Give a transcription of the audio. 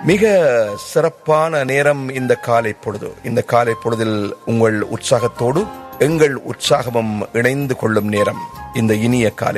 மிக சிறப்பான நேரம் இந்த காலை பொழுது. இந்த காலை பொழுதில் உங்கள் உற்சாகத்தோடு எங்கள் உற்சாகமும் இணைந்து கொள்ளும் நேரம் இந்த இனிய காலை